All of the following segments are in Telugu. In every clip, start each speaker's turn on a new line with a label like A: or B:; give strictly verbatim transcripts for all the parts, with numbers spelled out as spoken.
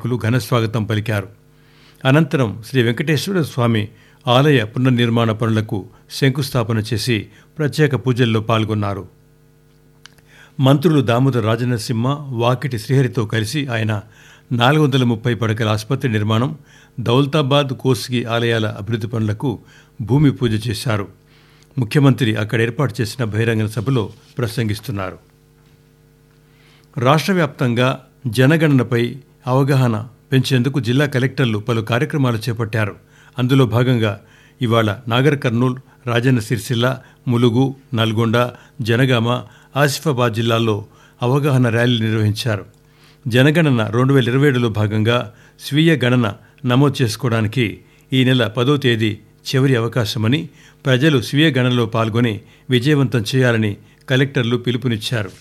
A: ఘనస్వాగతం పలికారు. అనంతరం శ్రీ వెంకటేశ్వర స్వామి ఆలయ పునర్నిర్మాణ పనులకు శంకుస్థాపన చేసి ప్రత్యేక పూజల్లో పాల్గొన్నారు. మంత్రులు దామోదర రాజనరసింహ, వాకిటి శ్రీహరితో కలిసి ఆయన నాలుగు వందల ముప్పై పడకల ఆసుపత్రి నిర్మాణం, దౌలతాబాద్, కోస్గి ఆలయాల అభివృద్ధి పనులకు భూమి పూజ చేశారు. ముఖ్యమంత్రి అక్కడ ఏర్పాటు చేసిన బహిరంగ సభలో ప్రసంగిస్తున్నారు. రాష్ట్ర వ్యాప్తంగా జనగణనపై అవగాహన పెంచేందుకు జిల్లా కలెక్టర్లు పలు కార్యక్రమాలు చేపట్టారు. అందులో భాగంగా ఇవాళ నాగర్ కర్నూల్, రాజన్న సిరిసిల్ల, ములుగు, నల్గొండ, జనగామ, ఆసిఫాబాద్ జిల్లాల్లో అవగాహన ర్యాలీలు నిర్వహించారు. జనగణన రెండు వేల ఇరవై ఏడులో భాగంగా స్వీయ గణన నమోదు చేసుకోవడానికి ఈ నెల పదో తేదీ చివరి అవకాశమని, ప్రజలు స్వీయ గణనలో పాల్గొని విజయవంతం చేయాలని కలెక్టర్లు పిలుపునిచ్చారు.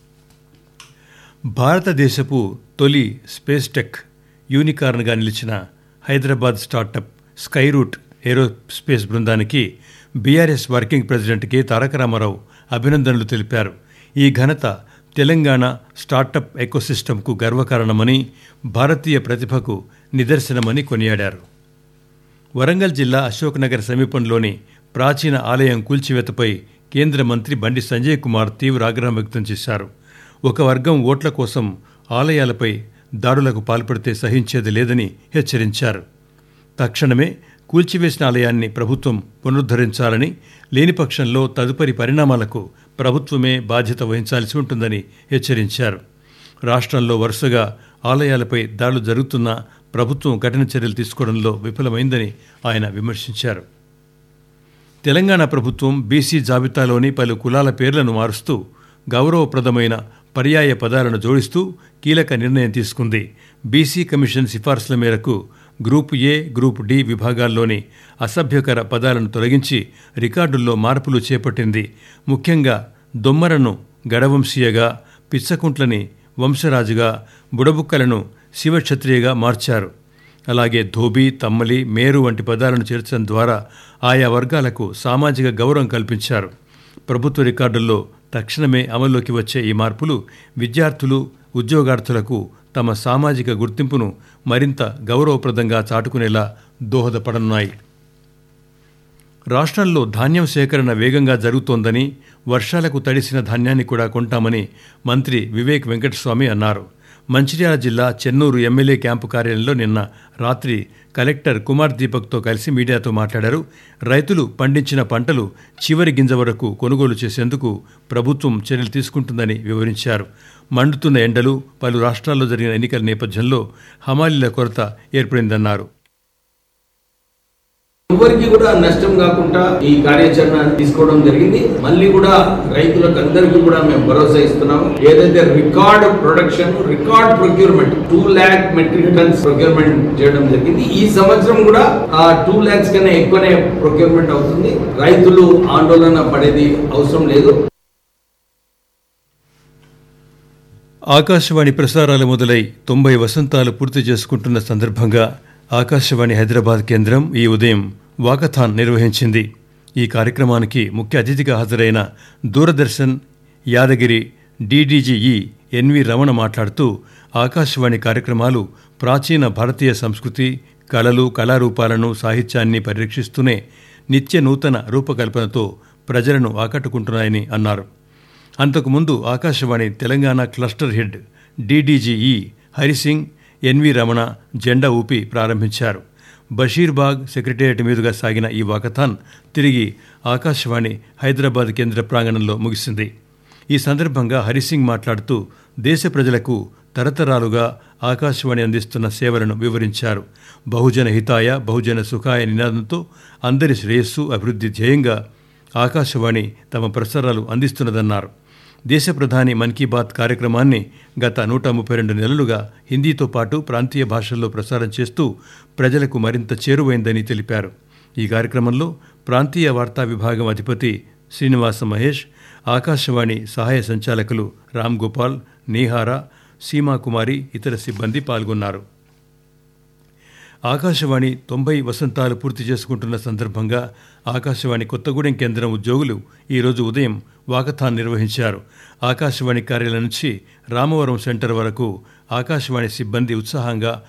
A: భారతదేశపు తొలి స్పేస్ టెక్ యూనికార్న్గా నిలిచిన హైదరాబాద్ స్టార్టప్ స్కైరూట్ ఏరోస్పేస్ బృందానికి బీఆర్ఎస్ వర్కింగ్ ప్రెసిడెంట్ కె తారక రామారావు అభినందనలు తెలిపారు. ఈ ఘనత తెలంగాణ స్టార్టప్ ఎకోసిస్టమ్కు గర్వకారణమని, భారతీయ ప్రతిభకు నిదర్శనమని కొనియాడారు. వరంగల్ జిల్లా అశోక్నగర్ సమీపంలోని ప్రాచీన ఆలయం కూల్చివేతపై కేంద్ర మంత్రి బండి సంజయ్ కుమార్ తీవ్ర ఆగ్రహం వ్యక్తం చేశారు. ఒక వర్గం ఓట్ల కోసం ఆలయాలపై దాడులకు పాల్పడితే సహించేది లేదని హెచ్చరించారు. తక్షణమే కూల్చివేసిన ఆలయాన్ని ప్రభుత్వం పునరుద్ధరించాలని, లేని పక్షంలో తదుపరి పరిణామాలకు ప్రభుత్వమే బాధ్యత వహించాల్సి ఉంటుందని హెచ్చరించారు. రాష్ట్రంలో వరుసగా ఆలయాలపై దాడులు జరుగుతున్నా ప్రభుత్వం కఠిన చర్యలు తీసుకోవడంలో విఫలమైందని ఆయన విమర్శించారు. తెలంగాణ ప్రభుత్వం బీసీ జాబితాలోని పలు కులాల పేర్లను మారుస్తూ గౌరవప్రదమైన పర్యాయ పదాలను జోడిస్తూ కీలక నిర్ణయం తీసుకుంది. బీసీ కమిషన్ సిఫార్సుల మేరకు గ్రూప్ ఏ, గ్రూప్ డి విభాగాల్లోని అసభ్యకర పదాలను తొలగించి రికార్డుల్లో మార్పులు చేపట్టింది. ముఖ్యంగా దొమ్మరను గడవంశీయగా, పిచ్చకుంట్లని వంశరాజుగా, బుడబుక్కలను శివక్షత్రియగా మార్చారు. అలాగే ధోబీ, తమ్మలి, మేరు వంటి పదాలను చేర్చడం ద్వారా ఆయా వర్గాలకు సామాజిక గౌరవం కల్పించారు. ప్రభుత్వ రికార్డుల్లో తక్షణమే అమల్లోకి వచ్చే ఈ మార్పులు విద్యార్థులు, ఉద్యోగార్థులకు తమ సామాజిక గుర్తింపును మరింత గౌరవప్రదంగా చాటుకునేలా దోహదపడనున్నాయి. రాష్ట్రంలో ధాన్యం సేకరణ వేగంగా జరుగుతోందని, వర్షాలకు తడిసిన ధాన్యాన్ని కూడా కొంటామని మంత్రి వివేక్ వెంకటస్వామి అన్నారు. మంచిర్యాల జిల్లా చెన్నూరు ఎమ్మెల్యే క్యాంపు కార్యాలయంలో నిన్న రాత్రి కలెక్టర్ కుమార్ దీపక్తో కలిసి మీడియాతో మాట్లాడారు. రైతులు పండించిన పంటలు చివరి గింజ వరకు కొనుగోలు చేసేందుకు ప్రభుత్వం చర్యలు తీసుకుంటుందని వివరించారు. మండుతున్న ఎండలు, పలు రాష్ట్రాల్లో జరిగిన ఎన్నికల నేపథ్యంలో హమాలీల కొరత ఏర్పడిందన్నారు.
B: ఎవరికి కూడా నష్టం కాకుండా ఈ కార్యాచరణ తీసుకోవడం జరిగింది. మళ్ళీ కూడా రైతులకు అందరికీ కూడా మేము భరోసా ఇస్తున్నాము. ఏదైతే record production, record procurement two lakh metric tons procurement చేయడం జరిగింది. ఈ సంవత్సరం కూడా ఆ టూ ల్యాక్స్ కన్నా ఎక్కువనే ప్రొక్యూర్మెంట్ అవుతుంది. రైతులు ఆందోళన పడేది అవసరం లేదు.
A: ఆకాశవాణి ప్రసారాలు మొదలై తొంభై వసంతాలు పూర్తి చేసుకుంటున్న సందర్భంగా ఆకాశవాణి హైదరాబాద్ కేంద్రం ఈ ఉదయం వాకథాన్ నిర్వహించింది. ఈ కార్యక్రమానికి ముఖ్య అతిథిగా హాజరైన దూరదర్శన్ యాదగిరి డీడీజీఈ ఎన్వి రమణ మాట్లాడుతూ ఆకాశవాణి కార్యక్రమాలు ప్రాచీన భారతీయ సంస్కృతి, కళలు, కళారూపాలను, సాహిత్యాన్ని పరిరక్షిస్తూనే నిత్య నూతన రూపకల్పనతో ప్రజలను ఆకట్టుకుంటున్నాయని అన్నారు. అంతకుముందు Akashvani Telangana cluster head DDGE Hari Singh N V Ramana జెండా ఊపి ప్రారంభించారు. బషీర్బాగ్ సెక్రటేరియట్ మీదుగా సాగిన ఈ వాకథాన్ తిరిగి ఆకాశవాణి హైదరాబాద్ కేంద్ర ప్రాంగణంలో ముగిసింది. ఈ సందర్భంగా హరిసింగ్ మాట్లాడుతూ దేశ ప్రజలకు తరతరాలుగా ఆకాశవాణి అందిస్తున్న సేవలను వివరించారు. బహుజన హితాయ, బహుజన సుఖాయ నినాదంతో అందరి శ్రేయస్సు, అభివృద్ధి ధ్యేయంగా ఆకాశవాణి తమ ప్రసారాలు అందిస్తున్నదన్నారు. దేశ ప్రధాని మన్ కీ బాత్ కార్యక్రమాన్ని గత నూట ముప్పై రెండు నెలలుగా హిందీతో పాటు ప్రాంతీయ భాషల్లో ప్రసారం చేస్తూ ప్రజలకు మరింత చేరువైందని తెలిపారు. ఈ కార్యక్రమంలో ప్రాంతీయ వార్తా విభాగం అధిపతి శ్రీనివాస మహేష్, ఆకాశవాణి సహాయ సంచాలకులు రామ్ గోపాల్, నీహారా, సీమాకుమారి, ఇతర సిబ్బంది పాల్గొన్నారు. ఆకాశవాణి తొంభై వసంతాలు పూర్తి చేసుకుంటున్న సందర్భంగా ఆకాశవాణి కొత్తగూడెం కేంద్రం ఉద్యోగులు ఈరోజు ఉదయం వాకథాన్ నిర్వహించారు. ఆకాశవాణి కార్యాలయం నుంచి రామవరం సెంటర్ వరకు ఆకాశవాణి సిబ్బంది ఉత్సాహంగా